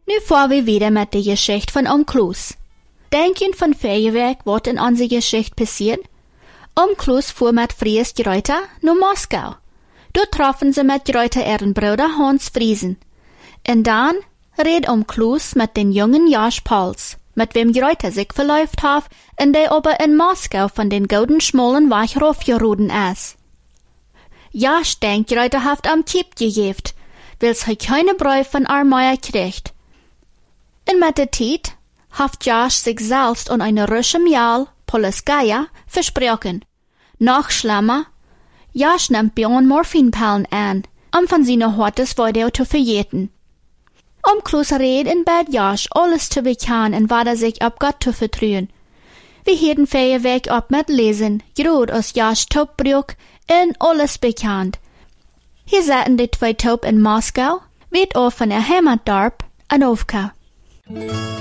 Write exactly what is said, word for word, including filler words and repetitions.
Nu fahren wir wieder mit der Geschichte von Oom Kloos. Denken von Feuerwerk, was in unserer Geschichte passiert? Oom Kloos fuhr mit Fries Greuter nach Moskau. Dort trafen sie mit Greuter ihren Bruder Hans Friesen. Und dann red Oom Kloos mit den jungen Josh Pauls, mit wem Greuter sich verläuft hat, und der aber in Moskau von den golden schmalen Weich raufgeruden ist. Josh denkt, Greuter haft am Kipp gegeben, weil sie keine Bräu von Armeier kriegt. Und mit der Zeit hat Josh sich selbst an eine Rusche Mial, Polskaya, versprochen. Noch schlimmer, Josh nimmt Björn Morphinpillen an, um von seiner Hortes weiter zu verjeten. Oom Kloos red in Bad Josh alles zu bekennen und war sich ab Gott zu vertrauen. Wir hielten Feuerwerk ab mit Lesen, grad aus Josh Taubbrück und alles bekannt. Hier saßen die zwei Taub in Moskau, weit auf von der Heimatdorp, an Ovka.